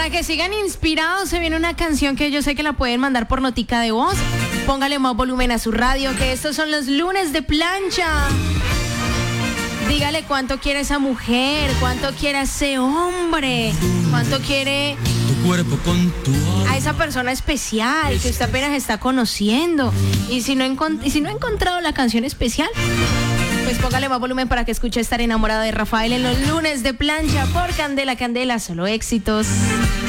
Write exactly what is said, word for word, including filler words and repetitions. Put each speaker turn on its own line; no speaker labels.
para que sigan inspirados, se viene una canción que yo sé que la pueden mandar por notica de voz. Póngale más volumen a su radio, que estos son los lunes de plancha. Dígale cuánto quiere esa mujer, cuánto quiere ese hombre, cuánto quiere
tu cuerpo con tu
a esa persona especial que usted apenas está conociendo. Y si no, encont- y si no ha encontrado la canción especial, pues póngale más volumen para que escuche Estar Enamorada de Rafael en los lunes de plancha por Candela Candela, solo éxitos.